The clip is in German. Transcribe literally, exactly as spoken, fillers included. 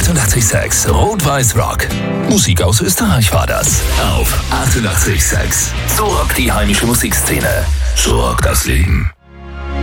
achtundachtzig Komma sechs Rot-Weiß Rock. Musik aus Österreich war das. Auf achtundachtzig Komma sechs. So rockt die heimische Musikszene. So rockt das Leben.